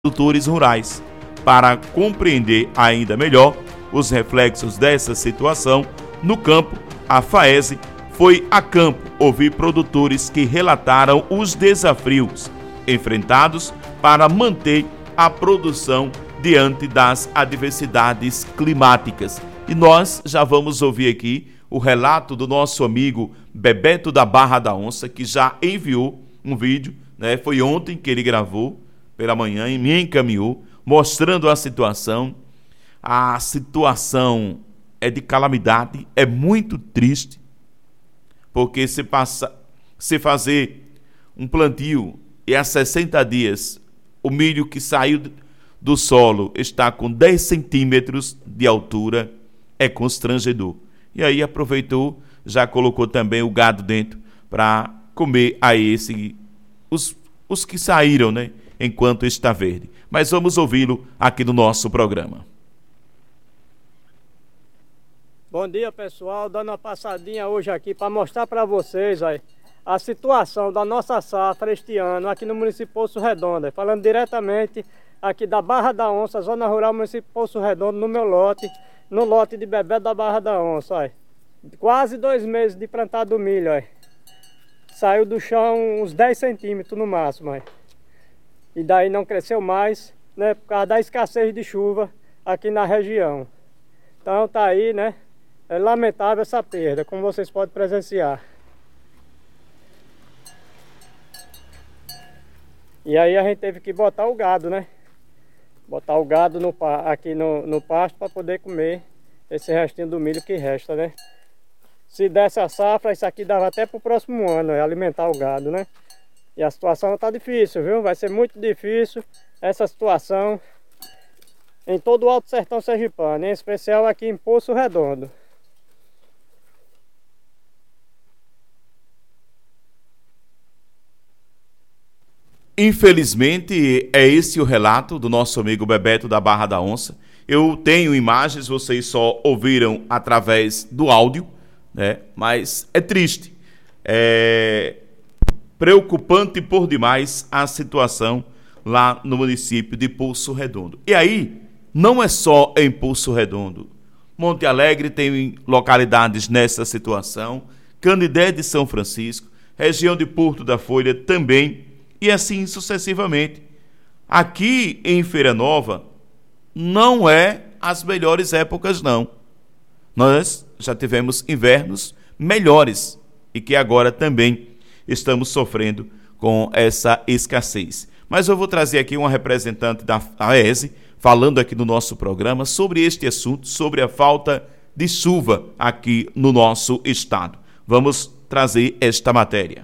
produtores rurais. Para compreender ainda melhor os reflexos dessa situação no campo, a FAESE foi a campo ouvir produtores que relataram os desafios enfrentados para manter a produção diante das adversidades climáticas. E nós já vamos ouvir aqui o relato do nosso amigo Bebeto da Barra da Onça, que já enviou um vídeo, né? Foi ontem que ele gravou pela manhã e me encaminhou, mostrando a situação. A situação é de calamidade, é muito triste, porque se fazer um plantio e há 60 dias o milho que saiu do solo está com 10 centímetros de altura, é constrangedor. E aí aproveitou, já colocou também o gado dentro para comer os que saíram, né, enquanto está verde. Mas vamos ouvi-lo aqui no nosso programa. Bom dia, pessoal, dando uma passadinha hoje aqui para mostrar para vocês a situação da nossa safra este ano aqui no município de Poço Redondo, falando diretamente aqui da Barra da Onça, zona rural, município de Poço Redondo, no meu lote, no lote de Bebeto da Barra da Onça. Quase 2 meses de plantado milho, saiu do chão uns 10 centímetros no máximo, e daí não cresceu mais, né, por causa da escassez de chuva aqui na região. Então tá aí, né, é lamentável essa perda, como vocês podem presenciar. E aí a gente teve que botar o gado, né, botar o gado aqui no pasto para poder comer esse restinho do milho que resta, né. Se desse a safra, isso aqui dava até para o próximo ano, alimentar o gado, né. E a situação está difícil, viu? Vai ser muito difícil essa situação em todo o Alto Sertão Sergipano, em especial aqui em Poço Redondo. Infelizmente, é esse o relato do nosso amigo Bebeto da Barra da Onça. Eu tenho imagens, vocês só ouviram através do áudio, né? Mas é triste. É preocupante por demais a situação lá no município de Poço Redondo. E aí, não é só em Poço Redondo. Monte Alegre tem localidades nessa situação, Canidé de São Francisco, região de Porto da Folha também, e assim sucessivamente. Aqui em Feira Nova, não é as melhores épocas, não. Nós já tivemos invernos melhores e que agora também estamos sofrendo com essa escassez. Mas eu vou trazer aqui uma representante da FAESE, falando aqui no nosso programa sobre este assunto, sobre a falta de chuva aqui no nosso estado. Vamos trazer esta matéria.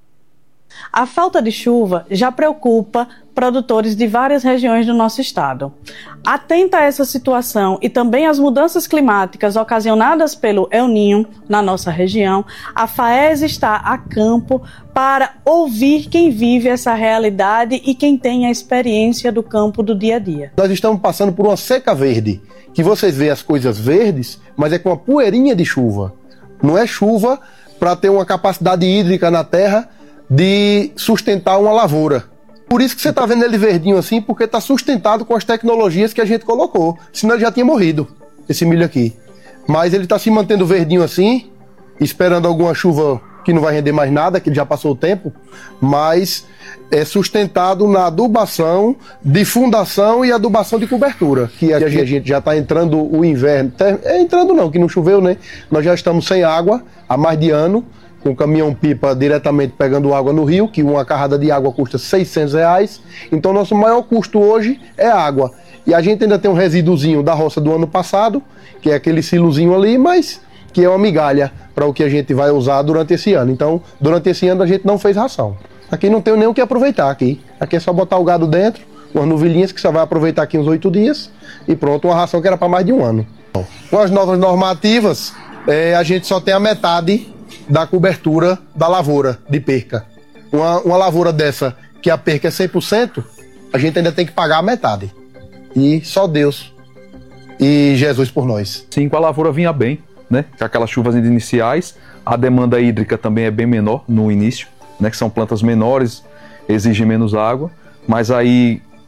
A falta de chuva já preocupa produtores de várias regiões do nosso estado. Atenta a essa situação e também às mudanças climáticas ocasionadas pelo El Niño na nossa região, a FAESE está a campo para ouvir quem vive essa realidade e quem tem a experiência do campo do dia a dia. Nós estamos passando por uma seca verde, que vocês veem as coisas verdes, mas é com uma poeirinha de chuva. Não é chuva para ter uma capacidade hídrica na terra de sustentar uma lavoura. Por isso que você está vendo ele verdinho assim, porque está sustentado com as tecnologias que a gente colocou. Senão ele já tinha morrido, esse milho aqui. Mas ele está se mantendo verdinho assim, esperando alguma chuva que não vai render mais nada, que já passou o tempo, mas é sustentado na adubação de fundação e adubação de cobertura, que a gente já está entrando o inverno. Entrando não, que não choveu, né? Nós já estamos sem água há mais de ano, com caminhão-pipa diretamente pegando água no rio, que uma carrada de água custa R$600. Então, nosso maior custo hoje é água. E a gente ainda tem um resíduozinho da roça do ano passado, que é aquele silozinho ali, mas que é uma migalha para o que a gente vai usar durante esse ano. Então, durante esse ano a gente não fez ração. Aqui não tem nem o que aproveitar aqui. Aqui é só botar o gado dentro, umas novilhinhas que você vai aproveitar aqui uns 8 dias e pronto, uma ração que era para mais de um ano. Com as novas normativas, a gente só tem a metade da cobertura da lavoura de perca. Uma lavoura dessa, que a perca é 100%, a gente ainda tem que pagar a metade. E só Deus e Jesus por nós. Sim, com a lavoura vinha bem, né? Com aquelas chuvas iniciais, a demanda hídrica também é bem menor no início, né? Que são plantas menores, exigem menos água, mas aí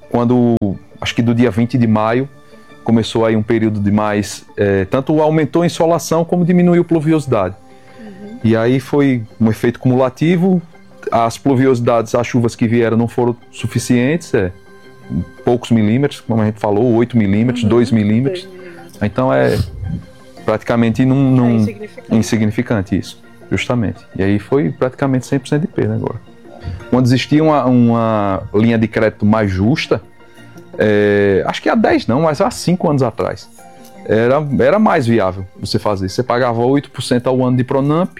quando, acho que do dia 20 de maio, começou aí um período de mais, tanto aumentou a insolação como diminuiu a pluviosidade. E aí foi um efeito cumulativo, as pluviosidades, as chuvas que vieram não foram suficientes, poucos milímetros, como a gente falou, 8 milímetros, 2 milímetros. Então praticamente insignificante isso, justamente. E aí foi praticamente 100% de perda agora. Quando existia uma linha de crédito mais justa, acho que há 10 não, mas há 5 anos atrás, era mais viável você fazer. Você pagava 8% ao ano de Pronamp,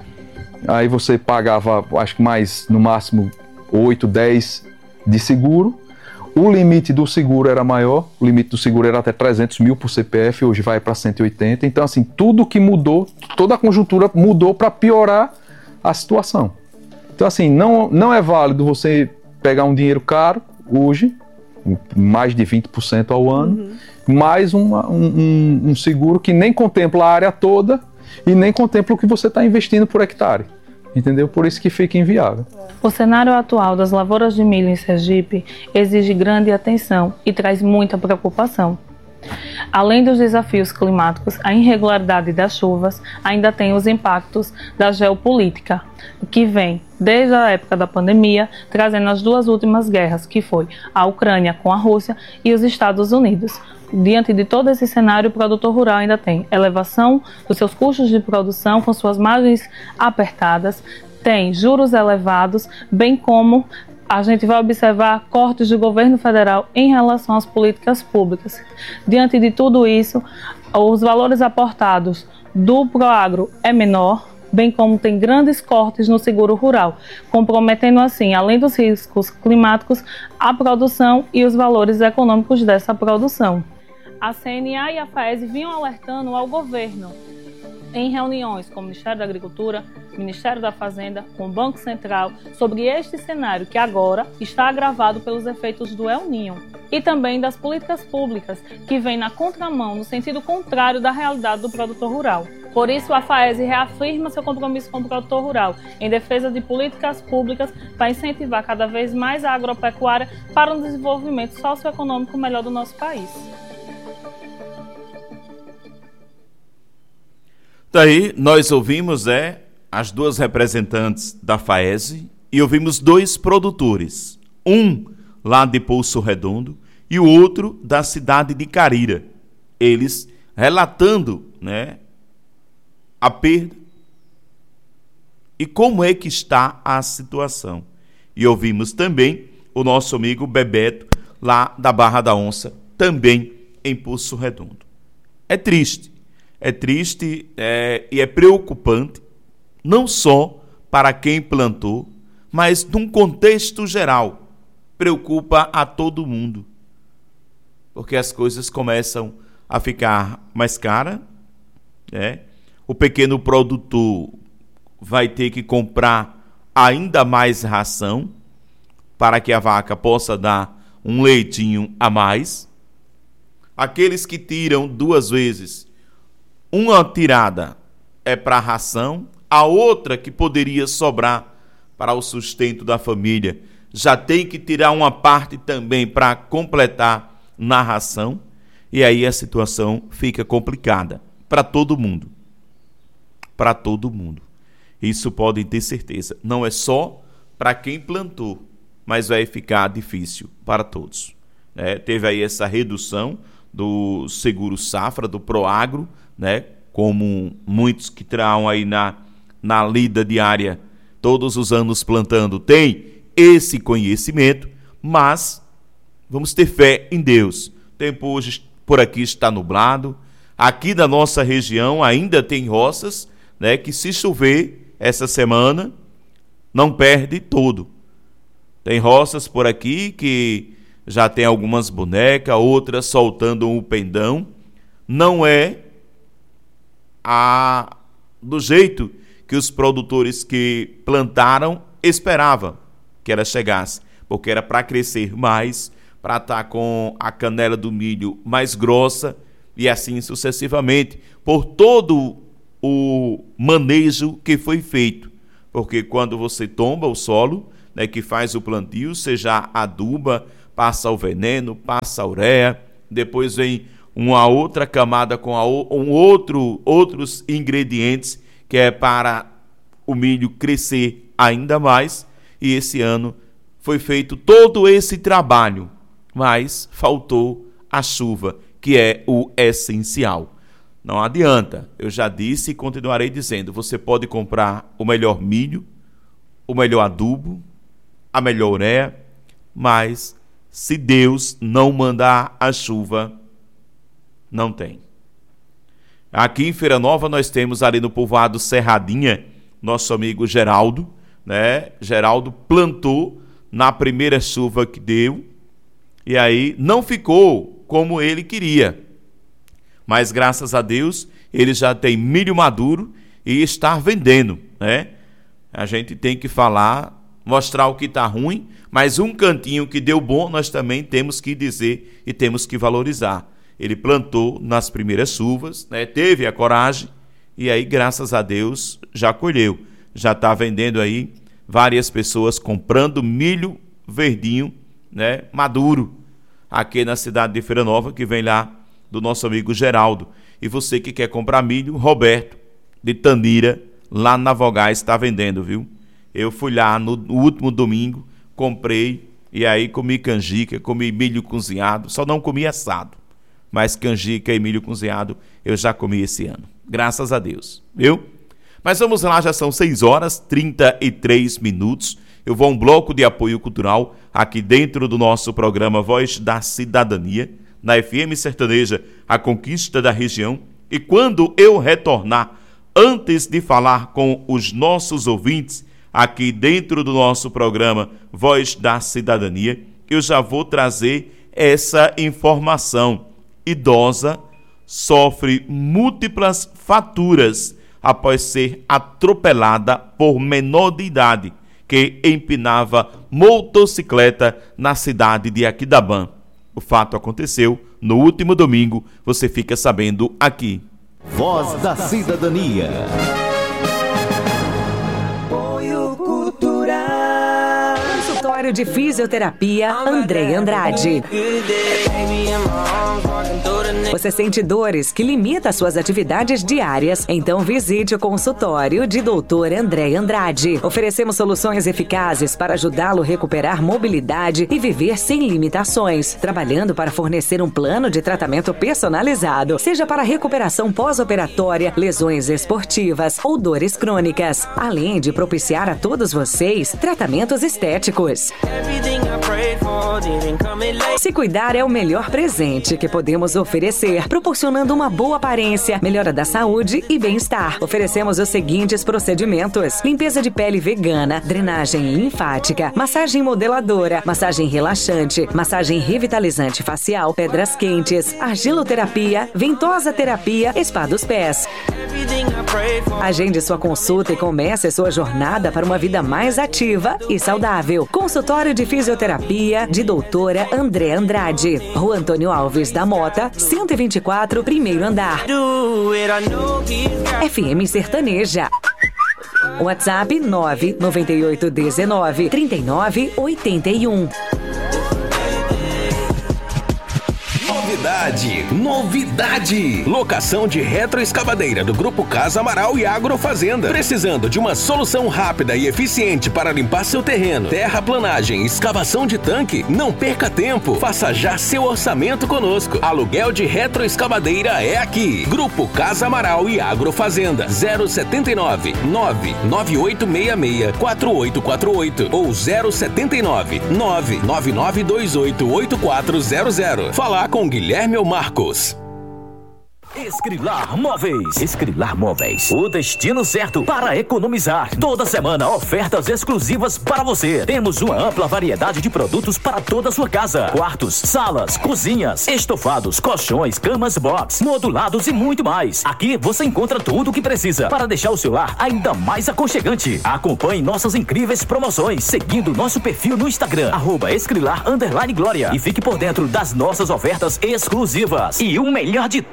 aí você pagava, acho que mais, no máximo, 8, 10 de seguro. O limite do seguro era maior, o limite do seguro era até 300 mil por CPF, hoje vai para 180. Então, assim, tudo que mudou, toda a conjuntura mudou para piorar a situação. Então, assim, não é válido você pegar um dinheiro caro hoje, mais de 20% ao ano, mais um seguro que nem contempla a área toda e nem contempla o que você está investindo por hectare. Entendeu? Por isso que fica inviável. O cenário atual das lavouras de milho em Sergipe exige grande atenção e traz muita preocupação. Além dos desafios climáticos, a irregularidade das chuvas ainda tem os impactos da geopolítica, que vem desde a época da pandemia, trazendo as duas últimas guerras, que foi a Ucrânia com a Rússia e os Estados Unidos. Diante de todo esse cenário, o produtor rural ainda tem elevação dos seus custos de produção com suas margens apertadas, tem juros elevados, bem como a gente vai observar cortes do governo federal em relação às políticas públicas. Diante de tudo isso, os valores aportados do Proagro é menor, bem como tem grandes cortes no seguro rural, comprometendo assim, além dos riscos climáticos, a produção e os valores econômicos dessa produção. A CNA e a FAESE vinham alertando ao governo em reuniões com o Ministério da Agricultura, Ministério da Fazenda, com o Banco Central, sobre este cenário que agora está agravado pelos efeitos do El Niño e também das políticas públicas que vêm na contramão, no sentido contrário da realidade do produtor rural. Por isso, a FAESE reafirma seu compromisso com o produtor rural em defesa de políticas públicas para incentivar cada vez mais a agropecuária para um desenvolvimento socioeconômico melhor do nosso país. Daí nós ouvimos as duas representantes da FAESE e ouvimos dois produtores, um lá de Poço Redondo e o outro da cidade de Carira. Eles relatando, a perda e como é que está a situação. E ouvimos também o nosso amigo Bebeto lá da Barra da Onça, também em Poço Redondo. É triste e é preocupante, não só para quem plantou, mas num contexto geral. Preocupa a todo mundo, porque as coisas começam a ficar mais caras, O pequeno produtor vai ter que comprar ainda mais ração para que a vaca possa dar um leitinho a mais. Aqueles que tiram 2 vezes, uma tirada é para a ração, a outra que poderia sobrar para o sustento da família já tem que tirar uma parte também para completar na ração, e aí a situação fica complicada para todo mundo. Para todo mundo. Isso podem ter certeza. Não é só para quem plantou, mas vai ficar difícil para todos. Teve aí essa redução do seguro safra, do Proagro, como muitos que traem aí na lida diária, todos os anos plantando, tem esse conhecimento, mas vamos ter fé em Deus. O tempo hoje por aqui está nublado, aqui da nossa região ainda tem roças, que se chover essa semana, não perde todo. Tem roças por aqui que já tem algumas bonecas, outras soltando um pendão. Não é do jeito que os produtores que plantaram esperavam que ela chegasse, porque era para crescer mais, para estar com a canela do milho mais grossa e assim sucessivamente, por todo o manejo que foi feito. Porque quando você tomba o solo, que faz o plantio, você já aduba passa o veneno, passa a ureia, depois vem uma outra camada com outros ingredientes que é para o milho crescer ainda mais, e esse ano foi feito todo esse trabalho, mas faltou a chuva, que é o essencial. Não adianta, eu já disse e continuarei dizendo, você pode comprar o melhor milho, o melhor adubo, a melhor ureia, mas se Deus não mandar a chuva, não tem. Aqui em Feira Nova nós temos ali no povoado Serradinha, nosso amigo Geraldo, né? Geraldo plantou na primeira chuva que deu, e aí não ficou como ele queria. Mas graças a Deus, ele já tem milho maduro e está vendendo, né? A gente tem que falar, mostrar o que está ruim, mas um cantinho que deu bom, nós também temos que dizer e temos que valorizar. Ele plantou nas primeiras chuvas, né? Teve a coragem, e aí, graças a Deus, já colheu. Já está vendendo aí, várias pessoas comprando milho verdinho, né? Maduro, aqui na cidade de Feira Nova, que vem lá do nosso amigo Geraldo. E você que quer comprar milho, Roberto, de Tanira, lá na Vogais, está vendendo, viu? Eu fui lá no último domingo, comprei, e aí comi canjica, comi milho cozinhado, só não comi assado, mas canjica e milho cozinhado eu já comi esse ano, graças a Deus, viu? Mas vamos lá, já são 6h33, eu vou a um bloco de apoio cultural aqui dentro do nosso programa Voz da Cidadania, na FM Sertaneja, a conquista da região. E quando eu retornar, antes de falar com os nossos ouvintes, aqui dentro do nosso programa Voz da Cidadania, eu já vou trazer essa informação. Idosa sofre múltiplas faturas após ser atropelada por menor de idade que empinava motocicleta na cidade de Aquidabã. O fato aconteceu no último domingo, você fica sabendo aqui. Voz da Cidadania. Apoio Cultural. Consultório de Fisioterapia André Andrade. Você sente dores que limitam suas atividades diárias? Então visite o consultório de Dr. André Andrade. Oferecemos soluções eficazes para ajudá-lo a recuperar mobilidade e viver sem limitações, trabalhando para fornecer um plano de tratamento personalizado, seja para recuperação pós-operatória, lesões esportivas ou dores crônicas, além de propiciar a todos vocês tratamentos estéticos. Se cuidar é o melhor presente que podemos oferecer, proporcionando uma boa aparência, melhora da saúde e bem-estar. Oferecemos os seguintes procedimentos: limpeza de pele vegana, drenagem linfática, massagem modeladora, massagem relaxante, massagem revitalizante facial, pedras quentes, argiloterapia, ventosa terapia, spa dos pés. Agende sua consulta e comece sua jornada para uma vida mais ativa e saudável. Consultório de Fisioterapia de Doutora André Andrade, Rua Antônio Alves da Mota, 124, primeiro andar. FM Sertaneja. WhatsApp 99819 3981. Novidade! Locação de retroescavadeira do Grupo Casa Amaral e Agrofazenda. Precisando de uma solução rápida e eficiente para limpar seu terreno, terraplanagem, escavação de tanque? Não perca tempo. Faça já seu orçamento conosco. Aluguel de retroescavadeira é aqui. Grupo Casa Amaral e Agrofazenda. 079 99866 4848 ou 079 99928 8400. Falar com Guilherme ou Marcos. Escrilar Móveis. Escrilar Móveis, o destino certo para economizar. Toda semana ofertas exclusivas para você. Temos uma ampla variedade de produtos para toda a sua casa: quartos, salas, cozinhas, estofados, colchões, camas box, modulados e muito mais. Aqui você encontra tudo o que precisa para deixar o seu lar ainda mais aconchegante. Acompanhe nossas incríveis promoções seguindo nosso perfil no Instagram @escrilar_glória e fique por dentro das nossas ofertas exclusivas. E o melhor de tudo,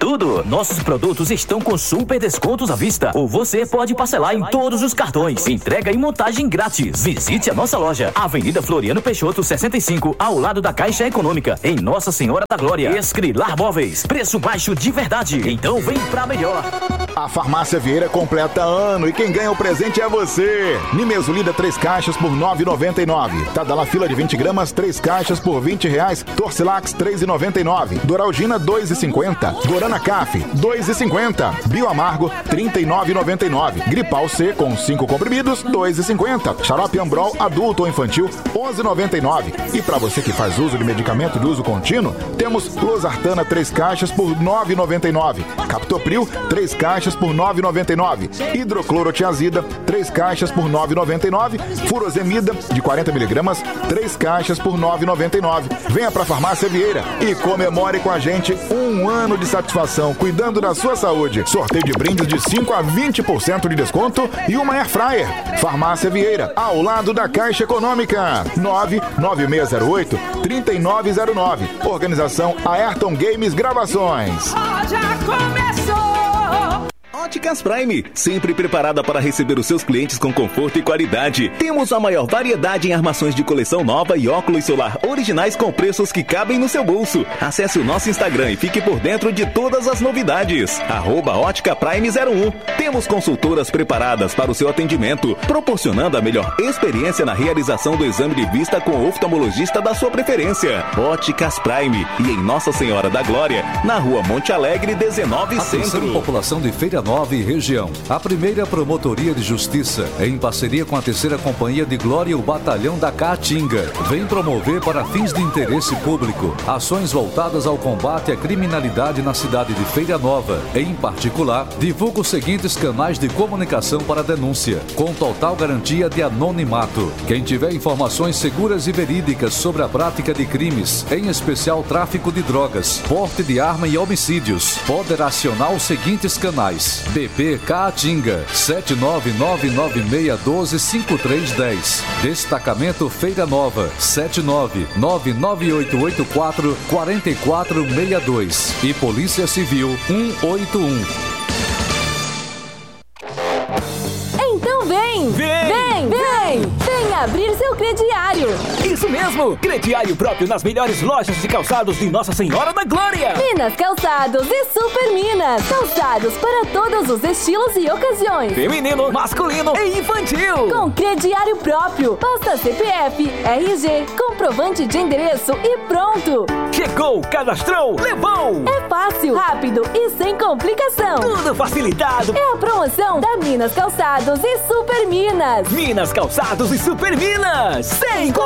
Nossos produtos estão com super descontos à vista, ou você pode parcelar em todos os cartões. Entrega e montagem grátis. Visite a nossa loja, Avenida Floriano Peixoto 65, ao lado da Caixa Econômica, em Nossa Senhora da Glória. Escrilar Móveis, preço baixo de verdade. Então vem pra melhor. A Farmácia Vieira completa ano e quem ganha o presente é você. Nimesulida 3 caixas por R$ 9,99. Tadala Fila de 20 gramas 3 caixas por R$ 20,00. Torcilax 3,99. Doralgina 2,50. Gorana Caf 2,50. Bioamargo 39,99. Gripal C com 5 comprimidos 2,50. Xarope Ambrol adulto ou infantil 11,99. E para você que faz uso de medicamento de uso contínuo, temos Losartana 3 caixas por R$ 9,99. Captopril 3 caixas por R$ 9,99. Hidroclorotiazida 3 caixas por R$ 9,99. Furosemida de 40 miligramas 3 caixas por R$ 9,99. Venha para a Farmácia Vieira e comemore com a gente um ano de satisfação cuidando da sua saúde. Sorteio de brindes de 5 a 20% de desconto e uma Air Fryer. Farmácia Vieira, ao lado da Caixa Econômica. 99608-3909. Organização Ayrton Games Gravações. Já começou! Óticas Prime, sempre preparada para receber os seus clientes com conforto e qualidade. Temos a maior variedade em armações de coleção nova e óculos solar originais com preços que cabem no seu bolso. Acesse o nosso Instagram e fique por dentro de todas as novidades. @Ótica Prime 01. Temos consultoras preparadas para o seu atendimento, proporcionando a melhor experiência na realização do exame de vista com o oftalmologista da sua preferência. Óticas Prime e em Nossa Senhora da Glória, na Rua Monte Alegre 19 Centro. Atenção, população de Feira Nova e região. A primeira Promotoria de Justiça, em parceria com a 3ª Companhia de Glória e o Batalhão da Caatinga, vem promover para fins de interesse público ações voltadas ao combate à criminalidade na cidade de Feira Nova. Em particular, divulga os seguintes canais de comunicação para denúncia, com total garantia de anonimato. Quem tiver informações seguras e verídicas sobre a prática de crimes, em especial tráfico de drogas, porte de arma e homicídios, poderá acionar os seguintes canais: BP Caatinga 79996125310. Destacamento Feira Nova 79998844462 e Polícia Civil 181. Então vem! Vem abrir seu crediário! Isso mesmo! Crediário próprio nas melhores lojas de calçados de Nossa Senhora da Glória! Minas Calçados e Super Minas! Calçados para todos os estilos e ocasiões! Feminino, masculino e infantil! Com crediário próprio! Basta CPF, RG, comprovante de endereço e pronto! Chegou, cadastrou, levou! É fácil, rápido e sem complicação! Tudo facilitado! É a promoção da Minas Calçados e Super Minas! Minas Calçados e Super Minas! Sem